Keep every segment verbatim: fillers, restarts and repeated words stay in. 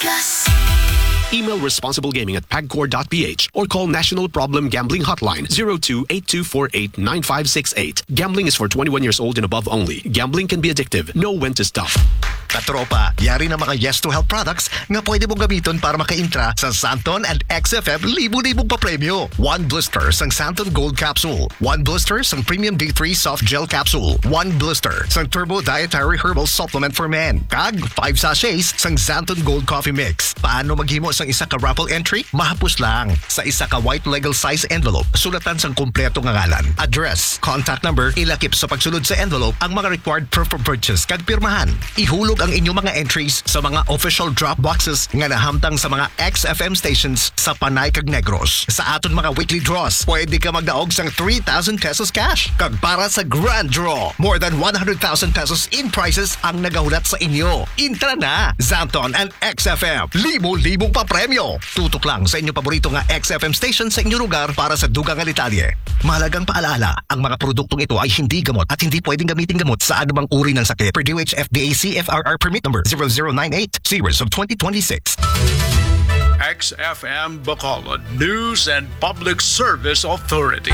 Plus. Email responsiblegaming at pagcor dot p h or call National Problem Gambling Hotline zero two eight two four eight nine five six eight. Gambling is for twenty-one years old and above only. Gambling can be addictive. Know when to stop. Katropa, yari na mga Yes to Help products nga pwede mong gamiton para maka-intra sa Santon and X F M libu-libong pa-premyo. One blister sang Santon Gold Capsule. One blister sang Premium D three Soft Gel Capsule. One blister sang Turbo Dietary Herbal Supplement for Men. Kag five sachets sang Santon Gold Coffee Mix. Paano maghimo sang isa ka raffle entry? Mahapos lang. Sa isa ka white legal size envelope, sulatan sang kumpleto nga ngalan, address, contact number, ilakip sa pagsulod sa envelope ang mga required proof of purchase kag pirmahan. Ihulog ang inyong mga entries sa mga official drop boxes nga nahamtang sa mga X F M stations sa Panay kag Negros. Sa aton mga weekly draws, pwede ka magdaog sang three thousand pesos cash. Kag para sa grand draw, more than one hundred thousand pesos in prizes ang nagahulat sa inyo. Intra na! Santon and X F M. Libo-libong pa premyo. Tutok lang sa inyong paborito nga X F M station sa inyong lugar para sa dugang nga detalye. Mahalagang paalala, ang mga produktong ito ay hindi gamot at hindi pwedeng gamitin gamot sa anumang uri ng sakit. Per D O H F D A C F R R permit number zero zero nine eight, series of twenty twenty-six. X F M Bacolod News and Public Service Authority.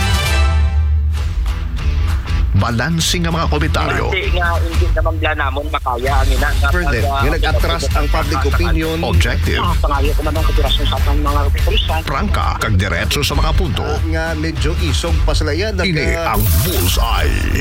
Balansing ang mga komentaryo. Hindi nga, hindi naman bla namon makaya ang ina. Further, nga nag-atras ang public opinion. Objective. Pangayo ko naman katirasyon sa atong mga pulisan. Prangka, kag diretso sa mga punto. Uh, nga medyo isog pasalayan. Ini ang Bullseye.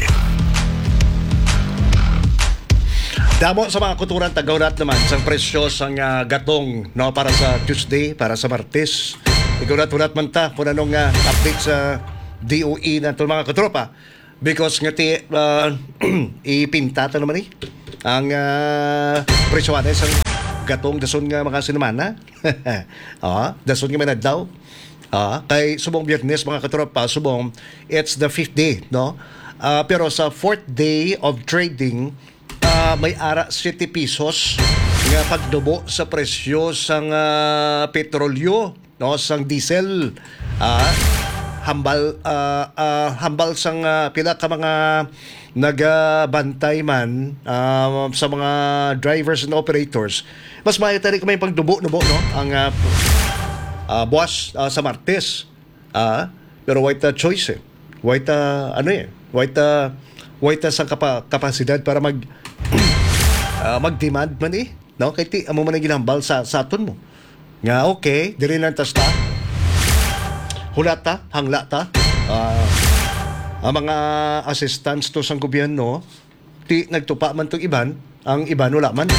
Damo sa mga kuturan tagawrat naman sa presyo sang uh, gatong no para sa Tuesday, para sa Martes. Igurat-urat man ta kung anong uh, update sa D O E na itong mga katropa. Because nga ti uh, ipinta ta naman eh ang uh, presyo natin sa gatong dason nga mga sinamana. Ah, dason nga manad daw. Ah, kay subong Biyernes mga katropa, subong it's the fifth day, no? Uh, pero sa fourth day of trading, uh, may ara seven pesos nga pagdubo sa presyo sang uh, petrolyo, no, sang diesel. Ah, hambal uh, uh, hambal sang uh, pila ka mga nagabantay man uh, sa mga drivers and operators. Mas maayos ko may pagdubo-dubo, no, ang uh, uh, buwas uh, sa Martes. Uh, pero white uh, choice eh. White uh, ano eh. White uh, white uh, sang kapa, kapasidad para mag uh, mag-demand man eh. No, kay ti amo man ang ginambal sa sa aton mo. Nga okay, diri lang tas ta. Hulata, hanglata, uh, ang mga assistants to sang gobyerno, ti nagtupa man tong iban, ang iban wala man.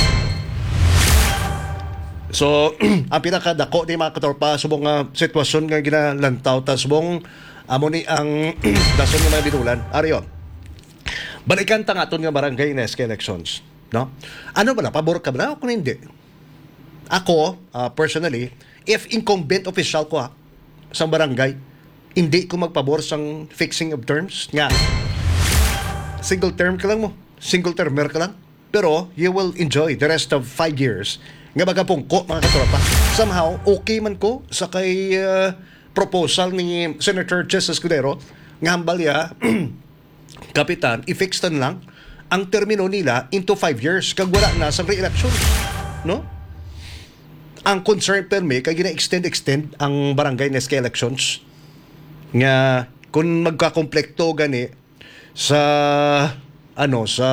So, ang pinakadako ni mga katorpa, subong nga uh, sitwasyon nga ginalantaw, ta subong amo ni ang dason nga mga binulan. Ariyo, balikan ta nga aton nga barangay na elections. No? Ano ba na? Pabor ka ba na? Kung hindi. Ako, uh, personally, if incumbent official ko ha, sa barangay, hindi ko magpabor sang fixing of terms nga single term ka lang mo, single termer ka lang, pero you will enjoy the rest of five years nga magapungko mga katropa. Somehow okay man ko sa kay uh, proposal ni Senator Chess Escudero nga hambal ya kapitan i-fix tan lang ang termino nila into five years kag wala na sa re-election, no? Ang concern per me kay gina-extend-extend ang barangay N E S C elections nga kung magkakomplekto gani sa ano sa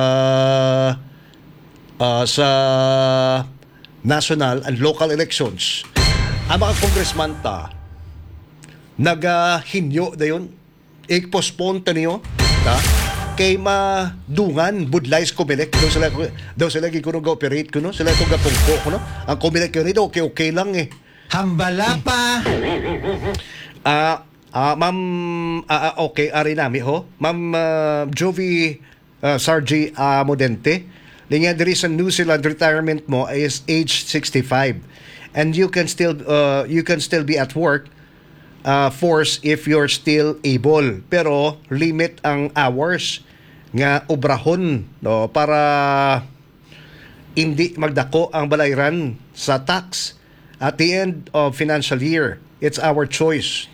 uh, sa national and local elections, ang mga congressman ta nagahinyo dayon i-postpone ta niyo ta kay madungan budlays Comelec daw sila daw sila gikuno ga operate kuno sila to gapungko kuno ang Comelec yun ito okay okay lang eh hambala pa ah uh, uh, ma'am uh, okay ari nami ho ma'am uh, Jovi uh, Sargi uh, Modente linya there is a New Zealand retirement mo is age sixty-five and you can still uh, you can still be at work uh, force if you're still able pero limit ang hours nga obrahon, no, para hindi magdako ang balayran sa tax at the end of financial year. It's our choice.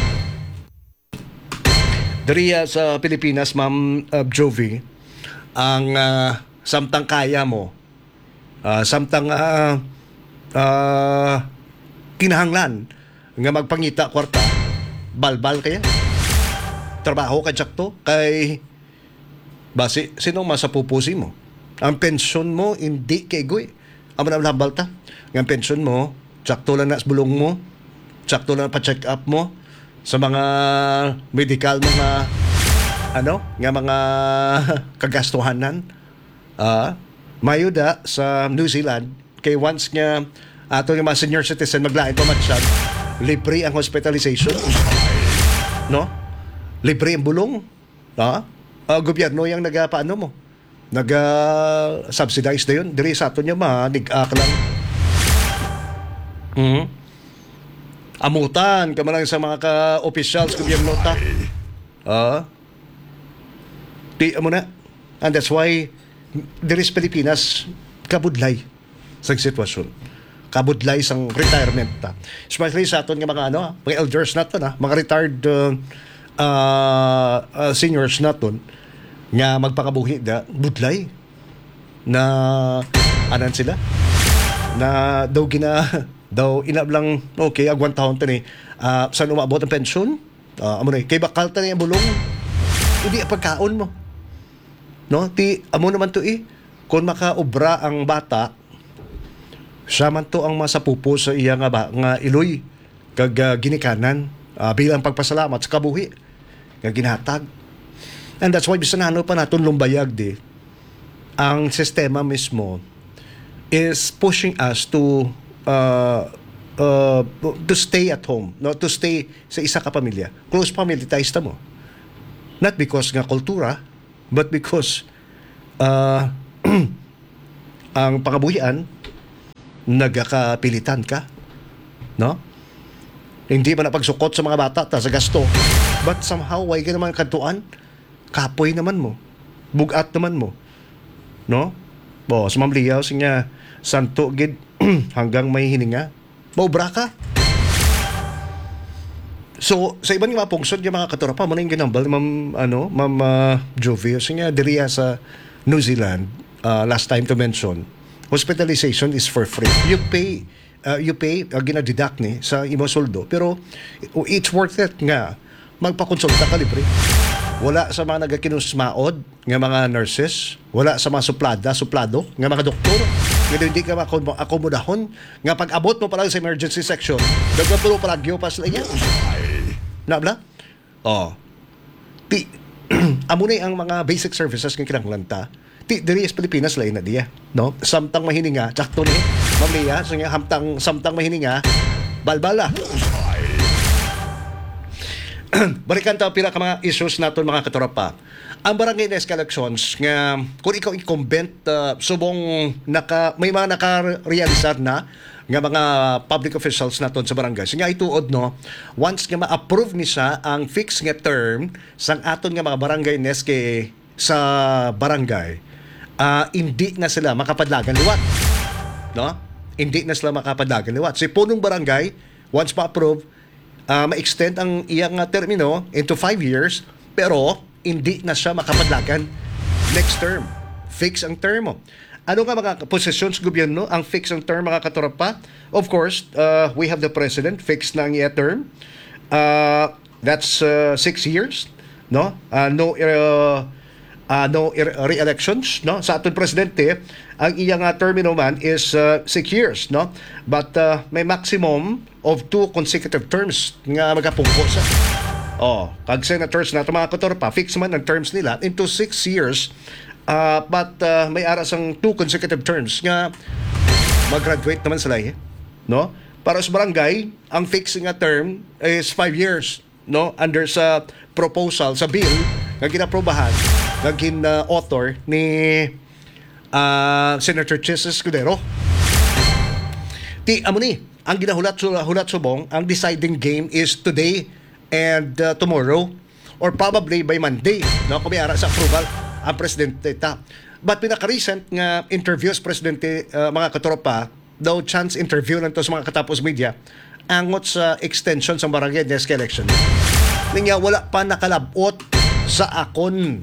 Dariya sa Pilipinas, Ma'am uh, Jovi, ang uh, samtang kaya mo, uh, samtang uh, ah kinahanglan nga magpangita kwarta, balbal kaya. Trabaho ka jakto kay basi sinong masapupusi mo. Ang pensyon mo hindi kay goy. Amo na balta. Ang pensyon mo jakto lang na sa bulong mo, jakto lang pa check up mo sa mga medical mga ano, nga mga kagastuhanan. Ah, mayuda sa New Zealand kay once nga ato yung mga senior citizen maglain pa matsyag, libre ang hospitalization, no? Libre ang bulong, ha? Uh, gobyerno yung nagapaano mo, naga-subsidize na yun. Diri sa ato niya manig-ak lang. Mm-hmm. Amutan ka man lang sa mga ka-officials gobyerno ta. Ah, di mo na. And that's why diri sa Pilipinas kabudlay sa sitwasyon. Kabudlay sang retirement ta. Especially sa aton nga mga ano, mga elders naton ha, mga retired uh, uh, uh, seniors naton nga magpakabuhi da budlay na anan sila na daw gina daw inablang okay agwan taon tani uh, saan umabot ang pensyon uh, amo na kay bakal tani ang bulong hindi pagkaon mo no ti amo naman to eh kung makaobra ang bata siya man to ang masapupo sa iya nga ba nga iloy kag uh, ginikanan uh, bilang pagpasalamat sa kabuhi nga ginhatag. And that's why bisan ano pa naton lumbayag di ang sistema mismo is pushing us to uh, uh, to stay at home, no, to stay sa isa ka pamilya, close family ties ta mo, not because nga kultura but because uh, ang pangabuhian nagakapilitan ka, no? Hindi man na pagsukot sa mga bata ta sa gasto, but somehow way ka naman kantuan, kapoy naman mo, bugat naman mo, no? Bo, sa mamliyaw siya santo gid hanggang may hininga, maubra ka. So sa ibang mga pungsod yung mga katurapa mo na yung ginambal ma'am ano ma'am uh, Jovie siya diriya sa New Zealand, uh, last time to mention, hospitalization is for free. You pay, uh, you pay, uh, gina-deduct ni sa imo soldo. Pero it's worth it nga magpakonsulta ka libre. Wala sa mga nagakinusmaod nga mga nurses, wala sa mga suplada, suplado nga mga doktor. Nga hindi ka makomodahon nga pag-abot mo pa lang sa emergency section, nagpapuro palagyo pa sila yan. Nabla? Oh. Ti, amo na ang mga basic services nga kinahanglan ta. Ti diri sa Pilipinas lain na diya, no? Samtang mahininga, sakto ni mamaya, so nga hamtang samtang mahininga, balbala. Balikan ta pila ka mga issues naton mga katorapa. Ang barangay desk elections nga kung ikaw incumbent uh, subong naka may mga naka-realisar na nga mga public officials naton sa barangay. So nga ituod no, once nga ma-approve ni siya ang fixed nga term sang aton nga mga barangay desk sa barangay, Uh, hindi na sila makapadlagan liwat, no? Hindi na sila makapadlagan liwat. Si punong barangay, once ma-approve, uh, ma-extend ang iyang uh, termino into five years, pero hindi na siya makapadlagan next term. Fix ang term mo. Ano nga mga posisyon sa gobyerno ang fix ang term mga katorapa? Of course, uh, we have the president, fix na ang iyang term. Uh, that's uh, six years, no? Uh, no uh, Uh, no re-elections, no, sa aton presidente ang iyang uh, termino man is uh, six years, no, but uh, may maximum of two consecutive terms nga magapungko sa oh kag senators na mga katorpa fix man ang terms nila into six years, uh, but uh, may aras ang two consecutive terms nga mag-graduate naman sila eh, no. Para sa barangay ang fixing nga term is five years, no, under sa proposal sa bill nga ginaprobahan naging uh, author ni uh, Senator Chis Escudero. Ti amo ni ang ginahulat hulat subong ang deciding game is today and uh, tomorrow or probably by Monday, no, kung may ara sa approval ang presidente ta. But pinaka-recent nga interviews presidente uh, mga katropa daw chance interview lang to sa mga katapos media angot sa extension sa barangay desk election. Niya wala pa nakalabot sa akon.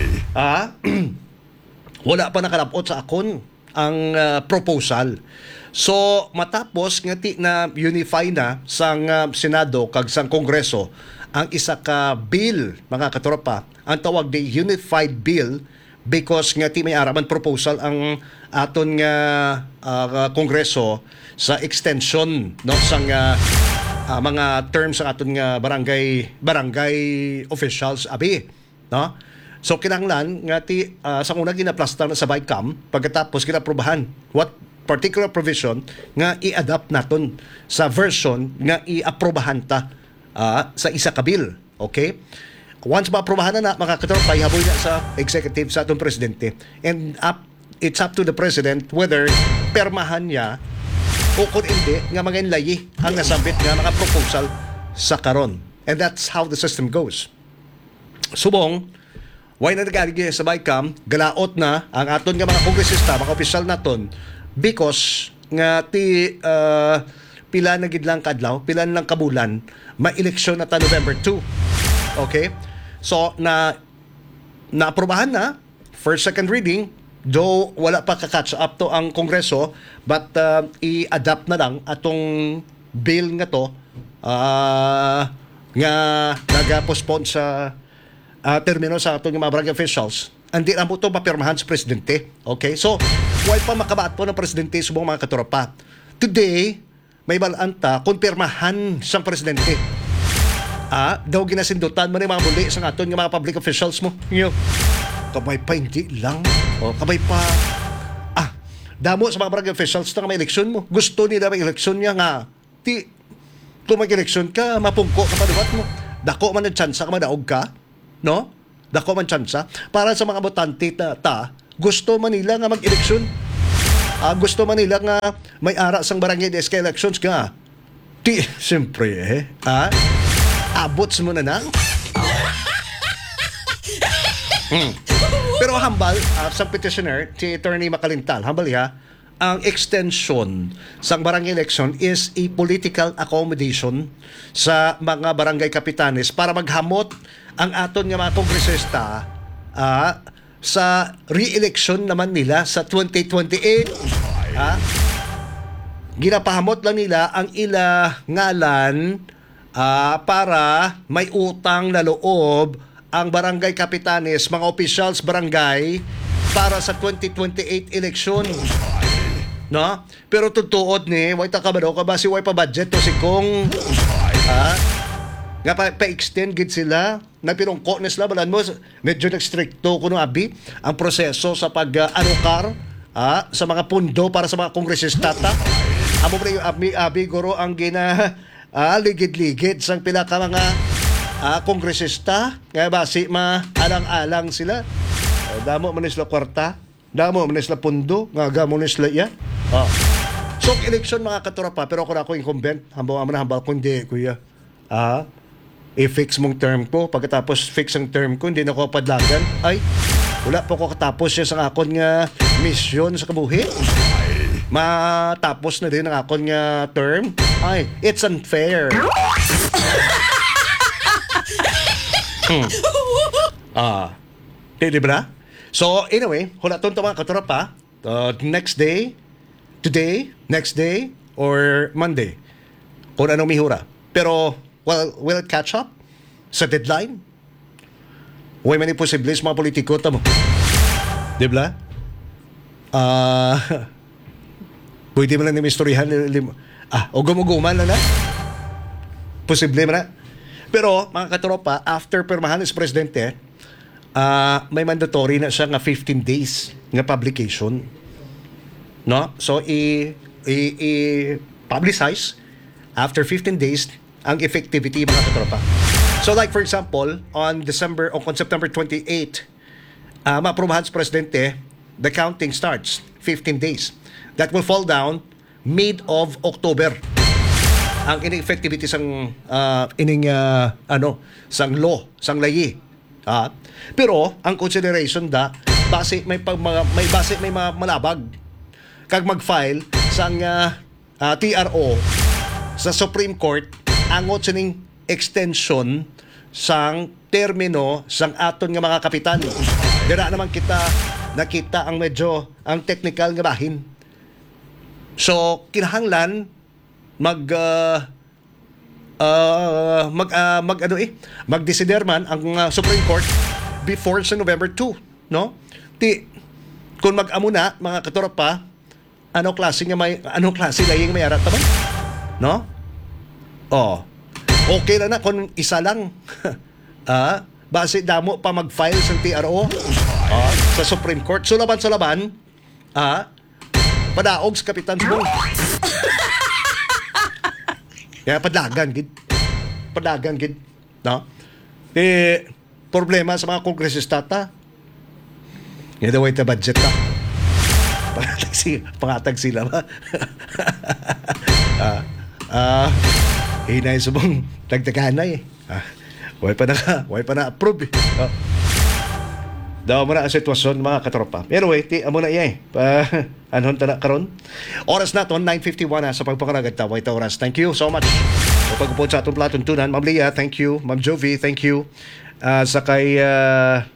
Ah, wala pa nakalabot sa akon ang uh, proposal. So matapos nga ti na unify na sang uh, Senado kag sang Kongreso ang isa ka bill, mga katropa, ang tawag di Unified Bill, because nga ti may araman proposal ang aton nga uh, Kongreso sa extension no sang uh, uh, mga terms sa aton nga barangay barangay officials abi, no? So kinahanglan nga ti uh, sa una ginaplastar na sa BICAM, pagkatapos ginaprobahan what particular provision nga i-adapt naton sa version nga i-aprobahan ta uh, sa isa ka bill. Okay? Once ma-aprobahan na na, mga katropa, ihaboy na sa executive sa atong presidente. And up, it's up to the president whether permahan niya o kung hindi nga mga inlayi ang nasabit nga mga proposal sa karon. And that's how the system goes. Subong, why na nagagigil sa BICAM, galaot na ang aton nga mga kongresista, mga opisyal naton, because nga ti uh, pila na gid lang kadlaw, pila lang kabulan, ma-eleksyon na ta November two. Okay? So na naaprobahan na first second reading, though wala pa ka-catch up to ang Kongreso, but uh, i-adapt na lang atong bill nga to uh, nga naga-postpone sa uh, termino sa atong mga barangay officials. Hindi na mo ito mapirmahan sa presidente. Okay? So, why pa makabaat po ng presidente sa mga katropa? Today, may balanta kung pirmahan sa presidente. Ah, daw ginasindutan mo ni mga muli sa aton ng mga public officials mo. Yo. Kabay pa, hindi lang. O, kabay pa. Ah, damo sa mga barangay officials na may eleksyon mo. Gusto nila may eleksyon niya nga. Ti, kung mag-eleksyon ka, mapungko ka pa dibat mo. Dako man ang tsansa ka, madaog ka. No? Dako man tsansa. Para sa mga botante ta, ta gusto man nila nga mag-eleksyon. Uh, gusto man nila nga may ara sang barangay desk elections ka. Ti, siyempre eh. Ah, abots mo na na. hmm. Pero hambal, uh, sa petitioner, si Attorney Makalintal, hambal ya, ang extension sang barangay election is a political accommodation sa mga barangay kapitanes para maghamot ang aton nga mga kongresista uh, sa re-election naman nila sa twenty twenty-eight. Ha? Ginapahamot lang nila ang ila ngalan uh, para may utang na loob ang barangay kapitanes, mga officials barangay para sa twenty twenty-eight election. No? Pero tutuod ni, way ta ka ba daw ka ba si way pa budget to si Kong? Ha? Nga pa, pa-extend gid sila na pinungko na sila balan mo medyo nagstricto kuno abi ang proseso sa pag uh, anukar ah, sa mga pundo para sa mga kongresista ta. Amo pre abi abi guro ang gina ah, ligid-ligid sang pila ka mga ah, kongresista nga basi ma alang-alang sila. Eh, damo man sila kwarta, damo man sila pundo, nga gamo man sila ya. Ah. So election mga katropa, pero kung ako incumbent, hambal man hambal kundi kuya. Ah, i-fix mong term ko, pagkatapos fix ang term ko, hindi na ko padlagan, ay, wala po ko katapos siya sa akon nga mission sa kabuhi. Matapos na din ang akon nga term. Ay, it's unfair. hmm. Ah, di ba? So, anyway, wala itong mga katropa, uh, next day, today, next day, or Monday, kung anong mihura. Pero, well, will it catch up sa deadline? Huwag man imposible sa mga politiko tamo. Di ba? Ah, uh, pwede mo lang nimistoryahan. Ah, o gumuguman na na. Posible man na. Pero, mga katropa, after permahan sa presidente, uh, may mandatory na siya nga fifteen days nga publication. No? So, i, i, i publicize after fifteen days ang effectivity mga katropa. So like for example, on December o on September twenty-eighth, uh, ma-aprobahan sa presidente, the counting starts fifteen days. That will fall down mid of October. Ang ining effectivity sang uh, ining uh, ano, sang law, sang layi. Uh, pero ang consideration da base may pag, mga, may base may mga malabag kag mag-file sang uh, uh, T R O sa Supreme Court angot sining extension sang termino sang aton nga mga kapitan. Dira naman kita nakita ang medyo ang technical nga bahin. So, kinahanglan mag uh, uh, mag uh, mag ano eh, mag-decider man ang uh, Supreme Court before sa November second, no? Ti kung mag-amo na mga katropa, ano klase nga may ano klase laying may arat ba? No? Oh. Okay na na kung isa lang. ah, base damo pa mag-file sa T R O ah, sa Supreme Court. So laban sa laban, ah, padaog sa Kapitan Subong. Kaya padagan gid. Padagan gid, no? Eh problema sa mga kongresista ta. Nga daw ita budget ta. Pangatag sila, pangatag sila ba? ah, ah, hinay subong dagdaganay. Ah, way pa na ka, way pa na approve. Eh. Ah. Daw mo na ang sitwasyon mga katropa. Pero wait, ti amo na iya eh. Pa, anhon ta na karon? Oras naton nine fifty-one na sa pagpakaragad ta. Wait oras. Thank you so much. So pagpupod sa atong platuntunan, Ma'am Leah, thank you. Ma'am Jovi, thank you. Uh, sa kay uh,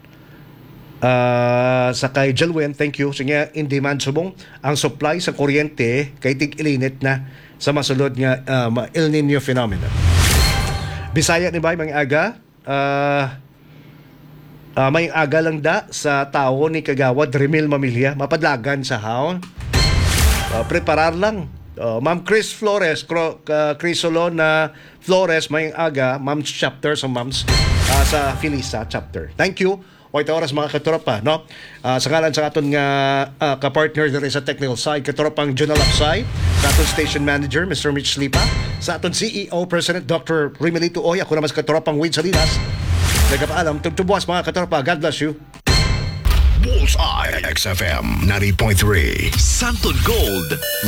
uh, sa kay Jelwen, thank you. Sige, in demand subong ang supply sa kuryente kay tig-ilinit na sa masulod nga uh, El Nino phenomenon. Bisaya ni bay mga aga, uh, uh, may aga lang da sa tao ni Kagawad Remil Mamilya, mapadlagan sa haon. Uh, preparar lang. Uh, Ma'am Chris Flores, Cro, uh, Crisolon na Flores, may aga, Ma'am's chapter sa Ma'am's uh, sa Filisa chapter. Thank you. White oras mga katropa, no? Uh, sa ngalan sa aton nga uh, ka-partner diri sa technical side, katropang Junal Apsay, sa aton station manager, Mister Mitch Lipa, sa aton C E O, President Doctor Rimelito Oy, ako naman sa katropang Wade Salinas. Nagpaalam, tugtubuas mga katropa. God bless you. Bullseye X F M ninety point three. Santon Gold